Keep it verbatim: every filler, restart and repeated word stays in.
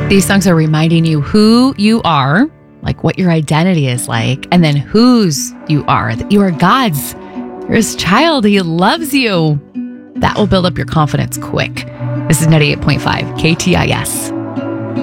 These songs are reminding you who you are, like what your identity is like, and then whose you are, that you are God's. You're his child. He loves you. That will build up your confidence quick. This is ninety-eight point five K T I S.